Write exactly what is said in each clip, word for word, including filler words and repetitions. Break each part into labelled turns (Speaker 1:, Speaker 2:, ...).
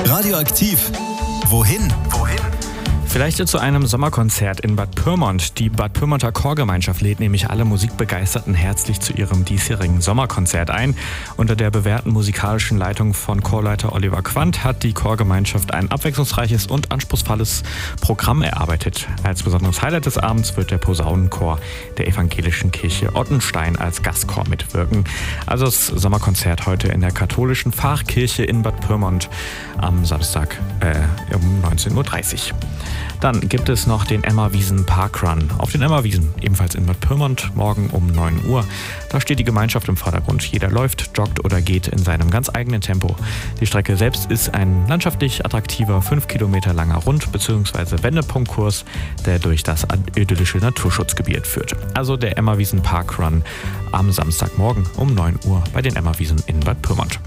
Speaker 1: Radioaktiv. Wohin? Wohin?
Speaker 2: Vielleicht zu einem Sommerkonzert in Bad Pyrmont. Die Bad Pyrmonter Chorgemeinschaft lädt nämlich alle Musikbegeisterten herzlich zu ihrem diesjährigen Sommerkonzert ein. Unter der bewährten musikalischen Leitung von Chorleiter Oliver Quandt hat die Chorgemeinschaft ein abwechslungsreiches und anspruchsvolles Programm erarbeitet. Als besonderes Highlight des Abends wird der Posaunenchor der evangelischen Kirche Ottenstein als Gastchor mitwirken. Also das Sommerkonzert heute in der katholischen Pfarrkirche in Bad Pyrmont am Samstag äh, um neunzehn Uhr dreißig. Dann gibt es noch den Emma-Wiesen Parkrun auf den Emma-Wiesen, ebenfalls in Bad Pyrmont, morgen um neun Uhr. Da steht die Gemeinschaft im Vordergrund. Jeder läuft, joggt oder geht in seinem ganz eigenen Tempo. Die Strecke selbst ist ein landschaftlich attraktiver, fünf Kilometer langer Rund- bzw. Wendepunktkurs, der durch das idyllische Naturschutzgebiet führt. Also der Emma-Wiesen Parkrun am Samstagmorgen um neun Uhr bei den Emma-Wiesen in Bad Pyrmont.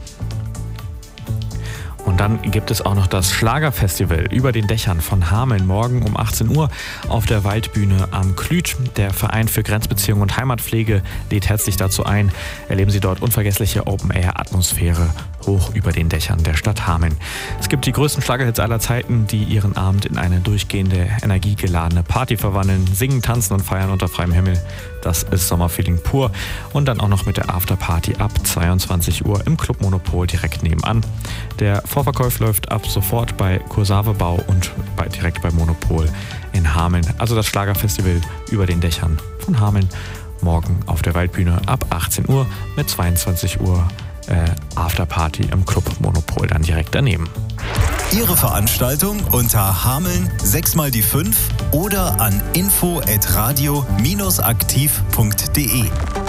Speaker 2: Und dann gibt es auch noch das Schlagerfestival über den Dächern von Hameln morgen um achtzehn Uhr auf der Waldbühne am Klüt. Der Verein für Grenzbeziehungen und Heimatpflege lädt herzlich dazu ein. Erleben Sie dort unvergessliche Open-Air-Atmosphäre hoch über den Dächern der Stadt Hameln. Es gibt die größten Schlagerhits aller Zeiten, die ihren Abend in eine durchgehende, energiegeladene Party verwandeln. Singen, tanzen und feiern unter freiem Himmel. Das ist Sommerfeeling pur. Und dann auch noch mit der Afterparty ab zweiundzwanzig Uhr im Club Monopol direkt nebenan. Der Vorverkauf läuft ab sofort bei Kursavebau und bei, direkt bei Monopol in Hameln. Also das Schlagerfestival über den Dächern von Hameln. Morgen auf der Waldbühne ab achtzehn Uhr mit zweiundzwanzig Uhr äh, Afterparty im Club Monopol dann direkt daneben.
Speaker 1: Ihre Veranstaltung unter Hameln sechs mal die fünf oder an info at radio aktiv punkt de.